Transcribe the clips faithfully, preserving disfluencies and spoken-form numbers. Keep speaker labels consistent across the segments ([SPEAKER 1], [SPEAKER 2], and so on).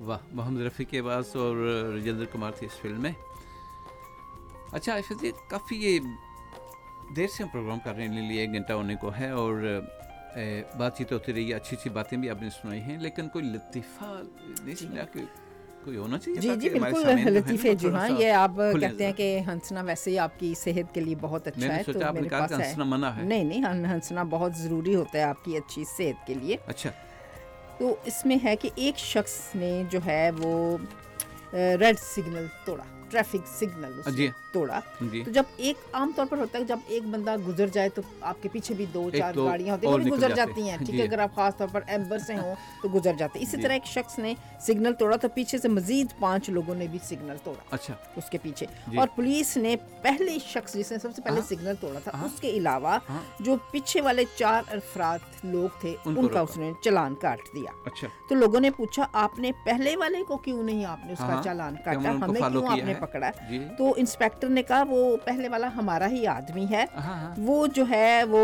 [SPEAKER 1] واہ، محمد رفیع کے عباس اور راجندر کمار تھے اس فلم میں. اچھا عائشہ جی، کافی یہ دیر سے ہم پروگرام کر رہے ہیں، لیے ایک گھنٹہ ہونے کو ہے اور بات چیت ہوتی رہی ہے، اچھی اچھی باتیں بھی آپ نے سنائی ہیں، لیکن کوئی لطیفہ نہیں سنا کہ کوئی ہونا چاہیے؟
[SPEAKER 2] جی جی بالکل لطیفے، جی ہاں، یہ آپ کہتے ہیں کہ ہنسنا ویسے ہی آپ کی صحت کے لیے بہت اچھا ہے، تو میرے پاس ہے. نہیں نہیں، ہنسنا بہت ضروری ہوتا ہے آپ کی اچھی صحت کے لیے.
[SPEAKER 1] اچھا،
[SPEAKER 2] تو اس میں ہے کہ ایک شخص نے جو ہے وہ ریڈ سگنل توڑا، ٹریفک سگنل اس نے توڑا. تو جب ایک عام طور پر ہوتا ہے جب ایک بندہ گزر جائے تو آپ کے پیچھے بھی دو چار گاڑیاں ہوتی ہیں، وہ بھی گزر جاتی ہیں، ٹھیک ہے، اگر آپ خاص طور پر ایمبر سے ہوں تو گزر جاتے ہیں. اسی طرح ایک شخص نے سگنل توڑا تو پیچھے سے مزید پانچ لوگوں نے بھی سگنل توڑا. اچھا، اس کے پیچھے. اور پولیس نے پہلے شخص جس نے سب سے پہلے سگنل توڑا تھا اس کے علاوہ جو پیچھے والے چار افراد لوگ تھے ان کا اس نے چلان کاٹ دیا. اچھا، تو لوگوں نے پوچھا آپ نے پہلے والے کو کیوں نہیں آپ نے اس کا چالان کاٹا، ہمیں کیوں آپ نے پکڑا؟ تو انسپیکٹر نے کہا وہ پہلے والا ہمارا ہی آدمی ہے، وہ جو ہے وہ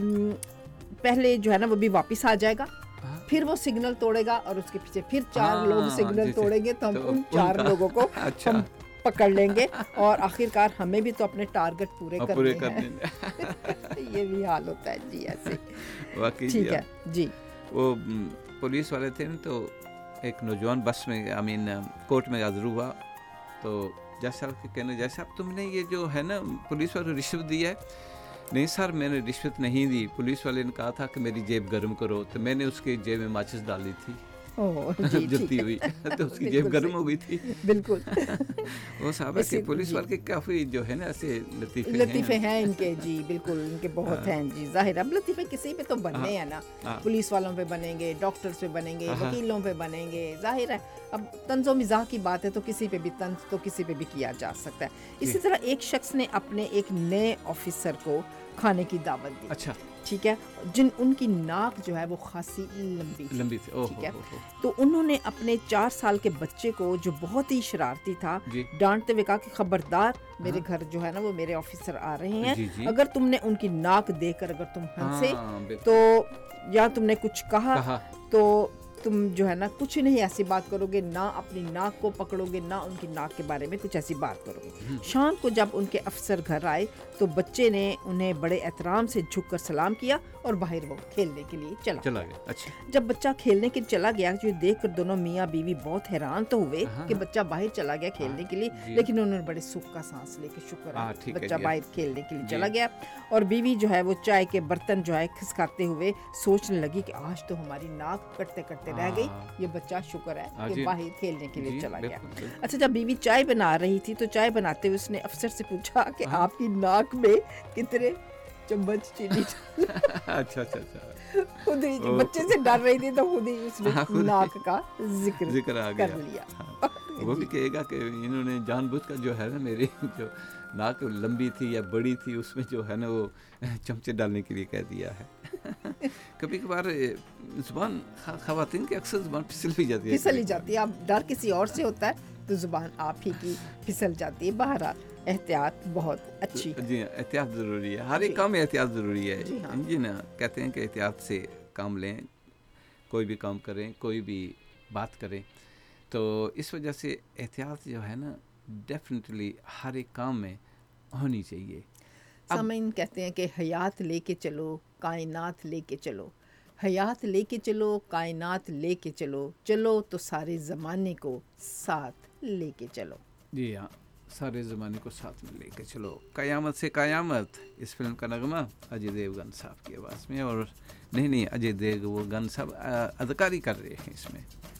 [SPEAKER 2] پہلے جو ہے نا وہ بھی واپس آ جائے گا، پھر وہ سگنل توڑے گا اور اس کے پیچھے پھر چار لوگ سگنل توڑیں گے تو ہم ان چار لوگوں کو ہم پکڑ لیں گے اور آخر کار ہمیں بھی تو اپنے ٹارگٹ پورے کرنے ہیں. یہ بھی حال ہوتا ہے جی ایسے. ٹھیک ہے جی.
[SPEAKER 1] وہ پولیس والے تھے نا، تو ایک نوجوان بس میں آئی مین کورٹ میں حاضر ہوا تو جج صاحب کے کہنے، جج صاحب تم نے یہ جو ہے نا پولیس والے رشوت دی ہے؟ نہیں سر، میں نے رشوت نہیں دی، پولیس والے نے کہا تھا کہ میری جیب گرم کرو تو میں نے اس کی جیب میں ماچس ڈالی تھی، جلتی ہوئی تو اس کی جیب گرم ہو گئی تھی.
[SPEAKER 2] بالکل.
[SPEAKER 1] وہ صاحب کہ پولیس والے کافی جو ہے نا ایسے لطیفے
[SPEAKER 2] لطیفے ہیں ان کے. جی بالکل، ان کے بہت ہیں جی. ظاہر اب لطیفے کسی پہ تو بننے ہیں نا، پولیس والوں پہ بنیں گے، ڈاکٹرز پہ بنیں گے، وکیلوں پہ بنیں گے. ظاہر ہے اب طنز و مزاح کی بات ہے تو کسی پہ بھی طنز تو کسی پہ بھی کیا جا سکتا ہے. اسی طرح ایک شخص نے اپنے ایک نئے آفیسر کو کھانے کی دعوت دی. اچھا، ٹھیک ہے، جن ان کی ناک جو ہے وہ خاصی لمبی لمبی تھی. ٹھیک ہے، تو انہوں نے اپنے چار سال کے بچے کو جو بہت ہی شرارتی تھا ڈانٹتے ہوئے کہا کہ خبردار، میرے گھر جو ہے نا وہ میرے آفیسر آ رہے ہیں، اگر تم نے ان کی ناک دیکھ کر اگر تم ہنسے تو یا تم نے کچھ کہا تو تم جو ہے نا کچھ نہیں ایسی بات کرو گے، نہ اپنی ناک کو پکڑو گے، نہ ان کی ناک کے بارے میں کچھ ایسی بات کرو گے. شام کو جب ان کے افسر گھر آئے تو بچے نے انہیں بڑے احترام سے جھک کر سلام کیا اور باہر وہ کھیلنے کے لیے چلا چلا گیا. اچھا، جب بچہ کھیلنے کے لیے چلا گیا جو دیکھ کر دونوں میاں بیوی بہت حیران تو ہوئے کہ بچہ باہر چلا گیا کھیلنے کے لیے، لیکن انہوں نے بڑے سکھ کا سانس لے کے شکر ہے بچہ باہر کھیلنے کے لیے چلا گیا. اور بیوی جو ہے وہ چائے کے برتن جو ہے کھسکاتے ہوئے سوچنے لگی کہ آج تو ہماری ناک کٹتے کٹتے رہ گئی، یہ بچہ شکر ہے کہ باہر کھیلنے کے لیے چلا گیا. اچھا، جب بیوی چائے بنا رہی تھی تو چائے بناتے ہوئے اس نے افسر سے پوچھا کہ آپ کی ناک میں کتنے چمچ چینی. اچھا اچھا اچھا، خود ہی بچے سے ڈر رہی تھی تو خود ہی اس نے ناک کا ذکر ذکر کر لیا.
[SPEAKER 1] وہ بھی کہے گا کہ انہوں نے جان بوجھ کر جو ہے نا میری جو ناک لمبی تھی یا بڑی تھی اس میں جو ہے نا وہ چمچے ڈالنے کے لیے کہہ دیا ہے. کبھی کبھار زبان خواتین کی اکثر زبان پھسل بھی جاتی ہے،
[SPEAKER 2] پھسل ہی جاتی ہے. اب ڈر کسی اور سے ہوتا ہے تو زبان آپ ہی کی پھسل جاتی ہے. بہرحال احتیاط بہت اچھی.
[SPEAKER 1] جی احتیاط ضروری ہے، ہر ایک کام میں احتیاط ضروری ہے. جی نا، کہتے ہیں کہ احتیاط سے کام لیں، کوئی بھی کام کریں، کوئی بھی بات کریں، تو اس وجہ سے احتیاط جو ہے نا ڈیفینیٹلی ہر ایک کام میں ہونی چاہیے.
[SPEAKER 2] سامعین کہتے ہیں کہ حیات لے کے چلو، کائنات لے کے چلو، حیات لے کے چلو، کائنات لے کے چلو، چلو تو سارے زمانے کو ساتھ لے کے چلو.
[SPEAKER 1] جی ہاں، سارے زمانے کو ساتھ میں لے کے چلو. قیامت سے قیامت اس فلم کا نغمہ اجے دیوگن صاحب کی آواز میں، اور نہیں نہیں اجے دیوگن صاحب اداکاری کر رہے ہیں اس میں.